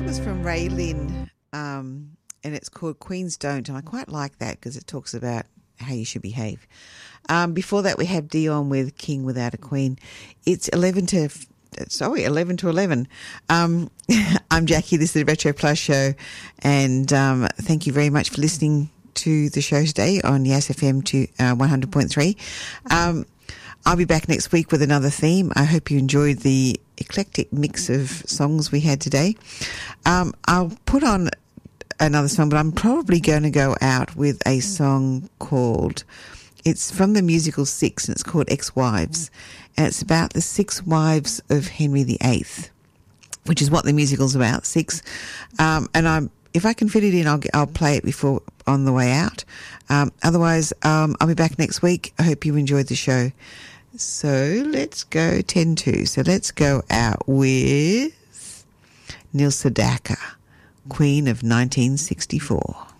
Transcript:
That was from Ray Lynn, and it's called Queens Don't, and I quite like that because it talks about how you should behave. Before that, we have Dion with King Without a Queen. It's 11 to 11. I'm Jackie. This is the Retro Plus show, and thank you very much for listening to the show today on Yas FM to 100.3. I'll be back next week with another theme. I hope you enjoyed the eclectic mix of songs we had today. I'll put on another song, but I'm probably going to go out with a song called, it's from the musical Six, and it's called Ex-Wives. And it's about the 6 wives of Henry VIII, which is what the musical's about, 6. And if I can fit it in, I'll play it before on the way out. Otherwise, I'll be back next week. I hope you enjoyed the show. So let's go 10-2. So let's go out with Neil Sedaka, Queen of 1964.